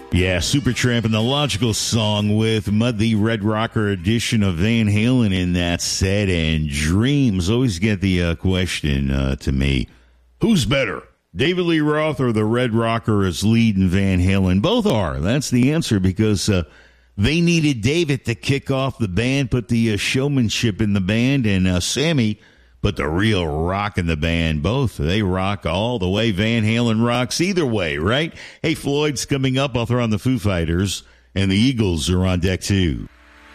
Yeah, Supertramp and the Logical Song with Mud, the Red Rocker edition of Van Halen in that set. And Dreams. Always get the question to me, who's better, David Lee Roth or the Red Rocker as lead in Van Halen? Both are. That's the answer, because they needed David to kick off the band, put the showmanship in the band, and Sammy put the real rock in the band. Both, they rock all the way. Van Halen rocks either way, right? Hey, Floyd's coming up. I'll throw on the Foo Fighters, and the Eagles are on deck too.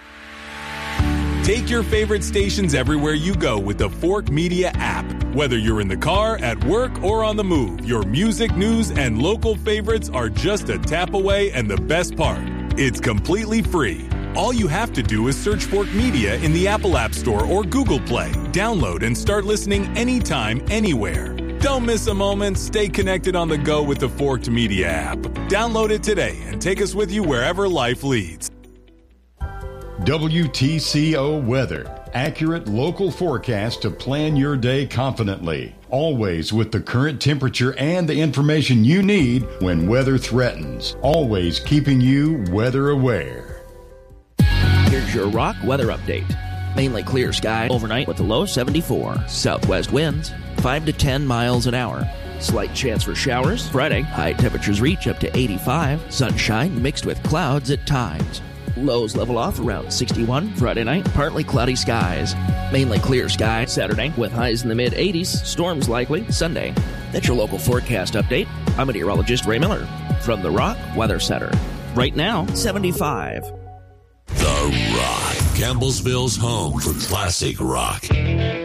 Take your favorite stations everywhere you go with the Fork Media app. Whether you're in the car, at work, or on the move, your music, news, and local favorites are just a tap away, and the best part, it's completely free. All you have to do is search Fork Media in the Apple App Store or Google Play. Download and start listening anytime, anywhere. Don't miss a moment. Stay connected on the go with the Forked Media app. Download it today and take us with you wherever life leads. WTCO Weather. Accurate local forecast to plan your day confidently. Always with the current temperature and the information you need when weather threatens. Always keeping you weather aware. Here's your rock weather update. Mainly clear sky overnight with a low 74. Southwest winds 5 to 10 miles an hour. Slight chance for showers Friday. High temperatures reach up to 85. Sunshine mixed with clouds at times. Lows level off around 61. Friday night, partly cloudy skies. Mainly clear sky Saturday with highs in the mid-80s. Storms likely Sunday. That's your local forecast update. I'm meteorologist Ray Miller from the Rock Weather Center. Right now, 75. The Rock, Campbellsville's home for classic rock.